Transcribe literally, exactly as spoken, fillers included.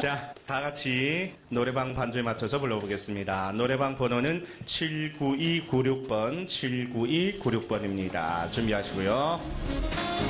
자, 다 같이 노래방 반주에 맞춰서 불러보겠습니다. 노래방 번호는 칠구이구육 번, 칠구이구육 번입니다. 준비하시고요.